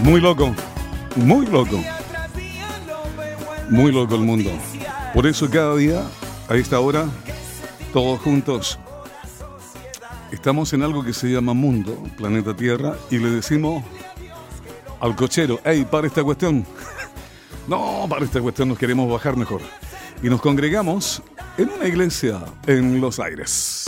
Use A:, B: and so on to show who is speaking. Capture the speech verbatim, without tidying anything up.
A: Muy loco, muy loco, muy loco el mundo. Por eso cada día, a esta hora, todos juntos, estamos en algo que se llama mundo, planeta Tierra, y le decimos al cochero, hey, para esta cuestión. No, para esta cuestión nos queremos bajar mejor. Y nos congregamos en una iglesia en Los Aires.